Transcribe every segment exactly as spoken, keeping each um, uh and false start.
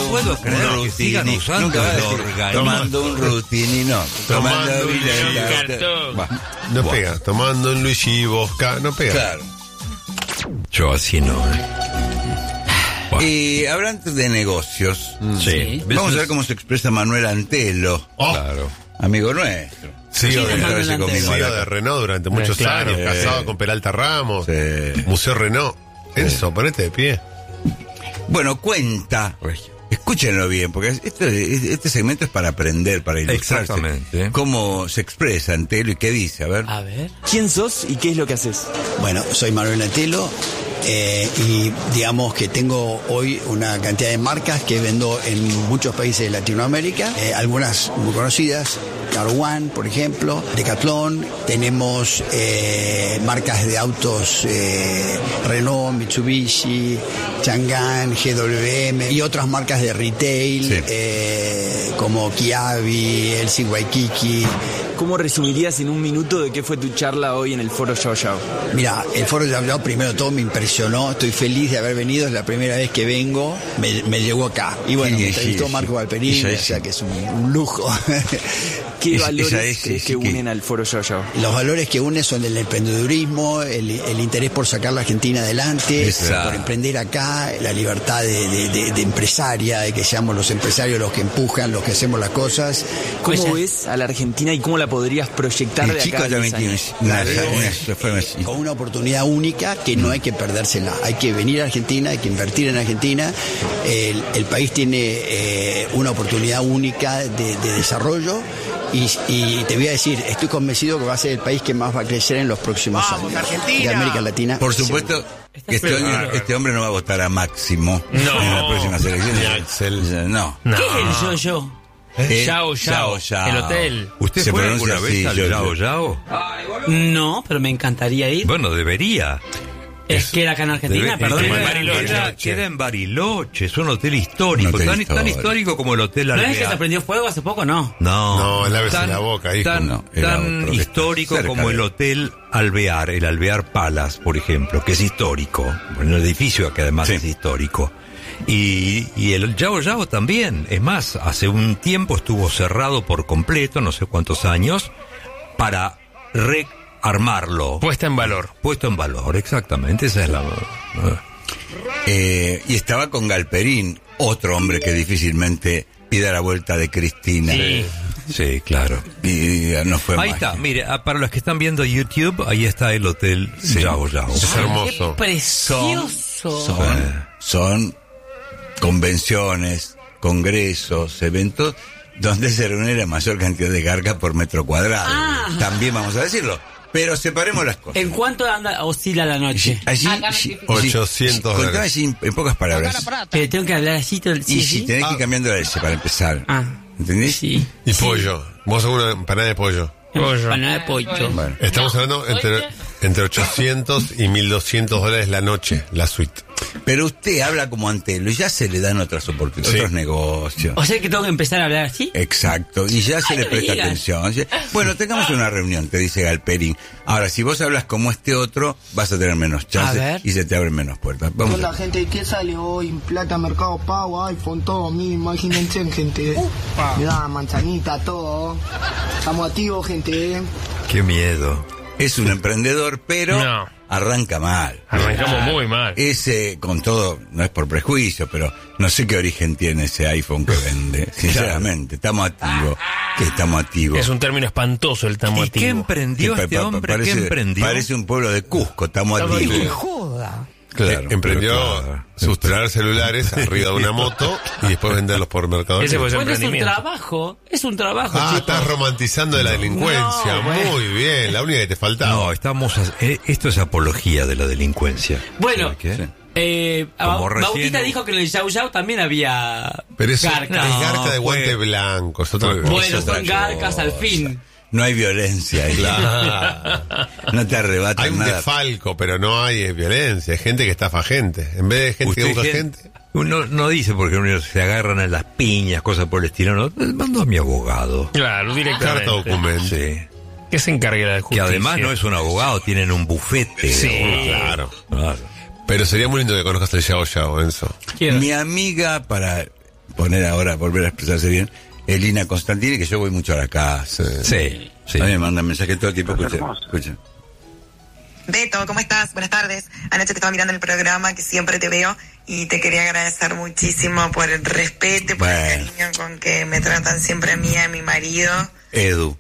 puedo creer un que sigan rutini, usando nunca va a el decir, organismo. tomando un rutini, no. Tomando Tomando un un cartón. Bah, No bah, pega. Tomando un Luigi Bosca, no pega. Claro. Yo así no. Bueno. Y hablando de negocios, Sí. vamos a ver cómo se expresa Manuel Antelo, Oh, Claro. amigo nuestro. C E O Sí, de, Manuel C E O Antelo. de Renault durante muchos Claro. años, Sí. casado con Peralta Ramos, Sí. Museo Renault. Enzo, ponete de pie. Bueno, cuenta, escúchenlo bien, porque este, este segmento es para aprender, para ilustrarse. Exactamente. Cómo se expresa Antelo y qué dice, a ver. A ver. ¿Quién sos y qué es lo que haces? Bueno, soy Manuel Antelo eh, y digamos que tengo hoy una cantidad de marcas que vendo en muchos países de Latinoamérica, eh, algunas muy conocidas, Car One, por ejemplo, Decathlon, tenemos eh, marcas de autos eh, Renault, Mitsubishi, Chang'an, G W M y otras marcas de retail Sí. eh, como Kiabi, El Waikiki. ¿Cómo resumirías en un minuto de qué fue tu charla hoy en el Foro Yao Yao? Mira, el Foro Yao Yao primero todo me impresionó, estoy feliz de haber venido, es la primera vez que vengo, me, me llegó acá. Y bueno, Sí, me sí, entrevistó sí. Marco Galperín, Ella o es- sea que es un, un lujo. ¿Qué Es- valores ella es- crees sí, que que- unen al Foro Yao Yao? Los valores que unen son el emprendedurismo, el, el interés por sacar la Argentina adelante, Exacto. por emprender acá, la libertad de, de- de- de empresaria, de que seamos los empresarios los que empujan, los que hacemos las cosas. ¿Cómo Pues, ves a la Argentina y cómo la podrías proyectar El de chico acá a también diez tiene años? una, La veo, una- eh, una forma así. con una oportunidad única que no hay que perdérsela. Hay que venir a Argentina, hay que invertir en Argentina. El, el país tiene eh, una oportunidad única de, de desarrollo y, y te voy a decir, estoy convencido que va a ser el país que más va a crecer en los próximos años de América Latina. Por supuesto que este, seguro. año- este hombre no va a votar a Máximo No. en las próximas elecciones. Ni Axel. No. No. ¿Qué es el yo-yo? Eh, Yao Yao, Yao. el hotel. ¿Usted Se fue pronuncia alguna así, vez al yo- Yao yo- Yao? No, pero me encantaría ir. Bueno, debería. Es que era acá en Argentina, Debe- perdón. queda, en ¿No Bariloche. queda- queda en Bariloche, es un hotel histórico, Un hotel tan, tan histórico. histórico como el Hotel es que se Alvear. prendió fuego hace poco? No. No, No, lávese la boca, hijo. Tan, No, era tan otro que está histórico cerca como de- el Hotel Alvear, el Alvear Palace, por ejemplo, que es histórico. Bueno, el edificio que además Sí. es histórico. Y, y el Yao Yao también. Es más, hace un tiempo estuvo cerrado por completo, no sé cuántos años, para rearmarlo. Puesta en valor. Puesto en valor, exactamente, esa es la... Eh, y estaba con Galperín, otro hombre que difícilmente pida la vuelta de Cristina. Sí. Sí, claro. Y, y no fue Ahí magia. está, mire, ah, para los que están viendo YouTube, ahí está el Hotel Yao Yao. Es hermoso. Precioso. Son, son convenciones, congresos, eventos donde se reúne la mayor cantidad de garcas por metro cuadrado. Ah. También vamos a decirlo. Pero separemos las cosas. ¿En cuánto anda oscila la noche? Allí, Acá no sí, es ochocientos sí, dólares. contame así en, en pocas palabras. Pero tengo que hablar así todo el Y sí, si sí. tenés que Ah. ir cambiando la leche para empezar. Ah, ¿Entendés? sí. Y pollo. Vos sos una empanada de pollo. Pollo. Empanada de pollo. Bueno. Estamos hablando entre, entre ochocientos y mil doscientos dólares la noche, la suite. Pero usted habla como Antelo y ya se le dan otras oportunidades, Sí. otros negocios. O sea que tengo que empezar a hablar así. Exacto, y ya se Ay, le no me presta digas. atención. Bueno, tengamos una reunión, te dice Galperín. Ahora, si vos hablas como este otro, vas a tener menos A chances ver. y se te abren menos puertas. Vamos Hola a... gente, ¿qué sale hoy? Plata, Mercado Pago, iPhone, todo, mi, imagínense gente. Mirá, manzanita, todo. Estamos activos, gente. Qué miedo. Es un emprendedor, pero No. arranca mal. Arrancamos muy mal. Ese, con todo, no es por prejuicio, pero no sé qué origen tiene ese iPhone que vende. Sinceramente, estamos activos. Que estamos activos. Es un término espantoso el ¿Y tamotivo. qué emprendió Que pa- este pa- hombre? parece, ¿Qué emprendió? Parece un pueblo de Cusco, estamos Estamos activos. activos. Joda. Claro, Eh, emprendió pero claro. sustraer celulares arriba de una moto y después venderlos por Mercado Ese Libre. puede ser Bueno, es un emprendimiento. trabajo. Es un trabajo, Ah, chicos. estás romantizando de la delincuencia. No, bueno. Muy bien, la única que te faltaba. No, estamos... a- eh, esto es apología de la delincuencia. Bueno, ¿Sabe qué? Sí. eh, Como Ba- recién- Bautista dijo que en el Yao Yao también había Pero eso garcas. es garca de No, guante fue- blanco, es otra cosa. Bueno, es otra son garcas al cosa. fin. No hay violencia ahí. Claro. No te arrebatan Hay un nada. desfalco, pero no hay eh, violencia. Hay gente que estafa gente. En vez de gente que Usted, busca gen- gente. Uno no dice porque uno se agarran a las piñas, cosas por el estilo. No, mando a mi abogado. Claro, directamente. Carta documento. Sí. ¿Qué se encarga de la Que justicia? además no es un abogado, tienen un bufete. Sí. Claro. Claro. Pero sería muy lindo que conozcas el Yao Yao, Enzo. Quiero. Mi amiga para poner ahora, volver a expresarse bien, Elina Constantini, que yo voy mucho a la casa. Sí, sí. A mí me mandan mensajes todo el tiempo, escuchen, escuchen. Beto, ¿cómo estás? Buenas tardes. Anoche te estaba mirando el programa, que siempre te veo, y te quería agradecer muchísimo por el respeto, por Bueno. el cariño con que me tratan siempre a mí y a mi marido. Edu,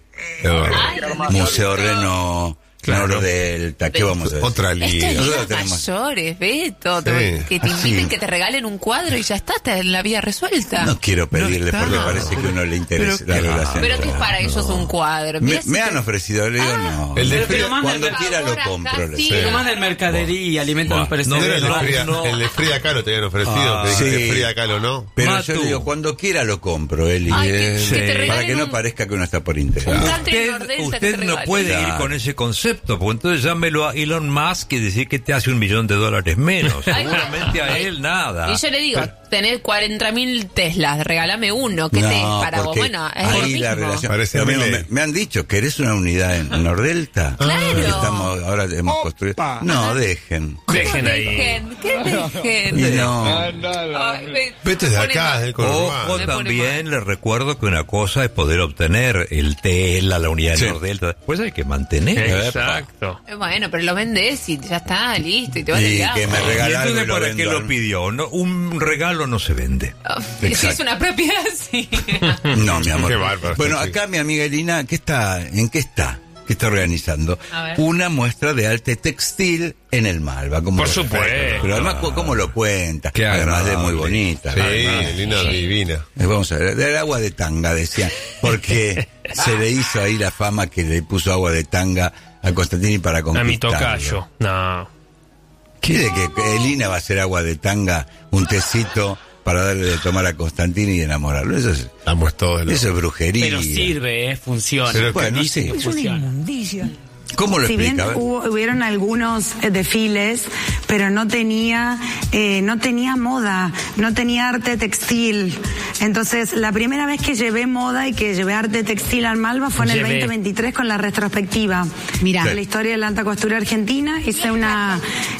Eh, Museo Reno, Claro. Nordelta, ¿qué vamos a hacer? Otra Estos liga. Nosotros días tenemos- mayores, Beto, te- Sí. que te Ah, inviten, sí. que te regalen un cuadro y ya está, está en la vida resuelta. No quiero pedirle No está. porque parece que a uno le interesa Pero la qué relación. Pero que es para ellos un cuadro. Me, Mirá si me te- han ofrecido, le digo no. El de Pero- Frida, pero más Cuando del- quiera lo Ahora compro. acá le sí. digo. Pero más del mercadería, alimentos no Bueno, perecederos. no era el de no, Frida, no. el de Frida Kahlo te habían ofrecido, Ah, que dijiste sí. Frida Kahlo, ¿no? Pero Matu. yo le digo, cuando quiera lo compro, Eli. Ay, que- eh, que te para regalen que no un- parezca que uno está por interés. un country Usted, Nordelta que usted te no regalen. puede ir Claro. con ese concepto, porque entonces llámelo a Elon Musk y decir que te hace un millón de dólares menos. Ay, Seguramente a él nada. Y yo le digo, Pero- tenés cuarenta mil Teslas, regálame uno, ¿qué te es para vos? porque Bueno, es lo ahí la mismo. relación. Parece Pero, amigo, Milei. me, me han dicho, ¿querés una unidad en Nordelta? Claro. Que Estamos, ahora hemos construido. No, dejen. Dejen ahí. Dejen, ¿qué dejen? Y no. Ay, me- Vete de pone acá, mal. del Ojo, conurbano. Me pone también le recuerdo que una cosa es poder obtener el Tela, la unidad Sí. de Nordelta. Después hay que mantener. Exacto. Eh, Bueno, pero lo vendes y ya está, listo, y te vas Y de que me viaje. ¿Y regala algo y entonces lo para vendo qué lo al- pidió? No, un regalo no se vende. Oh, y si es una propiedad, sí. No, mi amor. Qué bárbaro, Bueno, sí, sí. acá mi amiga Elina, ¿qué está, ¿en qué está? ¿Qué está organizando? A ver. Una muestra de arte textil en el Malva. ¿Cómo Por lo- supuesto. Pero además, ¿cómo- ¿cómo lo cuenta? Qué Además de agradable. muy bonita. Sí, Además. Elina divina. Eh, Vamos a ver, del agua de tanga, decía, porque se le hizo ahí la fama que le puso agua de tanga a Constantini para A mi conquistarlo. tocayo. No. ¿Quiere que que Elina va a hacer agua de tanga, un tecito para darle de tomar a Constantini y enamorarlo? Eso es, Estamos todos locos. eso es brujería. Pero sirve, eh, funciona. Pero bueno, Dice sí. que funciona. ¿Cómo lo Si bien explica? A ver. hubo, hubieron algunos eh, desfiles, pero no tenía, eh, no tenía moda, no tenía arte textil. Entonces, la primera vez que llevé moda y que llevé arte textil al Malva fue en el Llevé. veinte veintitrés con la retrospectiva. Mirá. De la historia de la alta costura argentina. Hice una,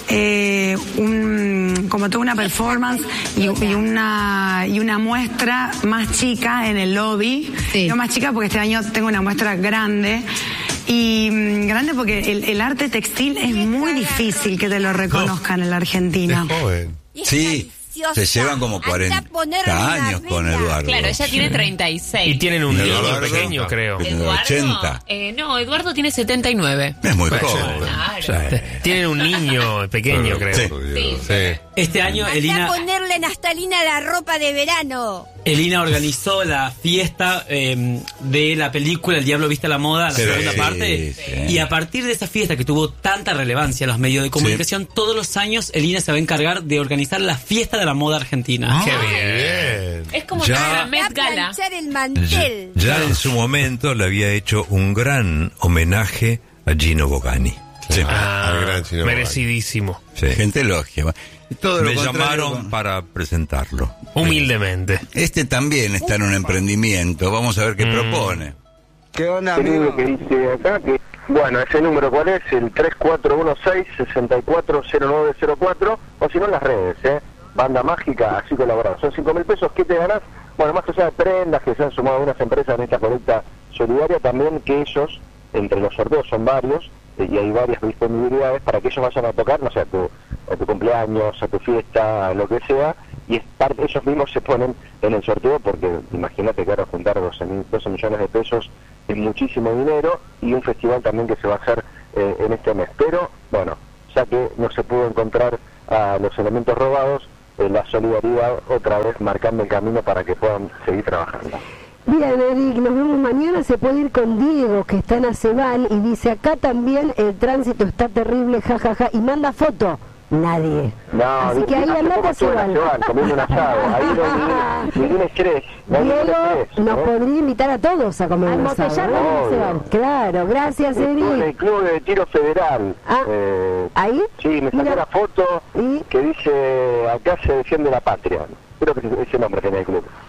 eh, un, como toda una performance y, y una, y una muestra más chica en el lobby. Sí. Yo más chica porque este año tengo una muestra grande. Y mm, grande porque el, el arte textil es muy difícil que te lo reconozcan en la Argentina. Es joven. Sí, se llevan como cuarenta años con Eduardo. Claro, ella tiene treinta y seis. Y tienen un niño Eduardo. pequeño, creo. Tiene Eduardo, ochenta. eh, no, Eduardo tiene setenta y nueve. Es muy Bueno, joven. Claro. Tienen un niño pequeño, creo. Sí. Sí. Sí. Este año Elina, ponerle naftalina a la ropa de verano. Elina organizó la fiesta eh, de la película El Diablo Viste a la Moda, la Sí, segunda parte. sí. Y a partir de esa fiesta que tuvo tanta relevancia en los medios de comunicación, todos los años Elina se va a encargar de organizar la fiesta de la moda argentina. Qué bien. Es como Ya. la Va a Met Gala. planchar el Ya, mantel. ya en su momento le había hecho un gran homenaje a Gino Bogani. Sí. Ah, Al gran Chino merecidísimo. Sí. Gente elogia. Y todo Me lo contrario, llamaron para presentarlo. Humildemente. este también está en un emprendimiento. Vamos a ver qué Mm. propone. ¿Qué onda, El libro amigo? que dice acá que, bueno, ese número cuál es, el tres cuatro uno seis, seis cuatro cero nueve cero cuatro, o si no en las redes, ¿eh? Banda Mágica, así colaborado. Son cinco mil pesos, ¿qué te ganás? Bueno, más allá de prendas que se han sumado algunas empresas en esta colecta solidaria, también que ellos, entre los sorteos son varios, eh, y hay varias disponibilidades para que ellos vayan a tocar, no sé, a tu, a tu cumpleaños, a tu fiesta, a lo que sea, y es parte, ellos mismos se ponen en el sorteo porque imagínate que ahora juntar doce, mil, doce millones de pesos es muchísimo dinero, y un festival también que se va a hacer eh, en este mes. Pero, bueno, ya que no se pudo encontrar a los elementos robados, eh, la solidaridad otra vez marcando el camino para que puedan seguir trabajando. Bien, Eric, nos vemos mañana. Se puede ir con Diego, que está en Aceval, y dice, acá también el tránsito está terrible, jajaja, ja, ja, y manda foto. Nadie. No, Así que ahí hace andate poco a estuve en Aceval. Aceval, comiendo un asado, ahí no hay ningún- ningún estrés, no hay ningún Diego estrés, nos ¿eh? podría invitar a todos a comer un asado. Obvio. Claro, gracias, El club, el Eric. club de tiro federal. Ah, eh, ¿ahí? sí, me sacó Mira. una foto ¿Y? que dice, acá se defiende la patria. Creo que ese nombre tiene el club. ¿Qué Eh,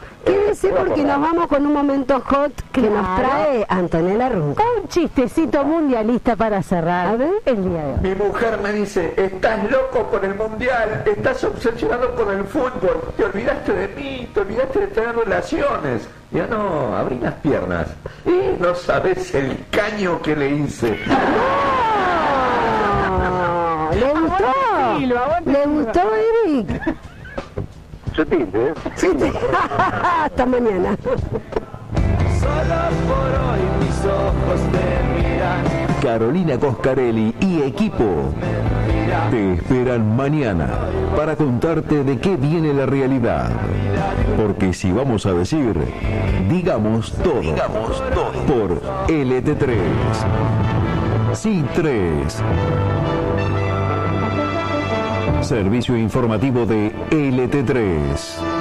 parece porque nos vamos con un momento hot que Claro. nos trae Antonella Runca. Un chistecito mundialista para cerrar A ver. el día de hoy. Mi mujer me dice, estás loco con el mundial, estás obsesionado con el fútbol, te olvidaste de mí, te olvidaste de tener relaciones. Ya no, abrí las piernas. Y no sabes el caño que le hice. No, ¿le gustó? ¿Le gustó, Eric? Sutil, ¿eh? Sí, sí. Hasta mañana. Solo por hoy mis ojos te miran. Carolina Coscarelli y equipo te esperan mañana para contarte de qué viene la realidad. Porque si vamos a decir, digamos todo. Digamos todo. Por L T tres. Sí tres. Servicio informativo de L T tres.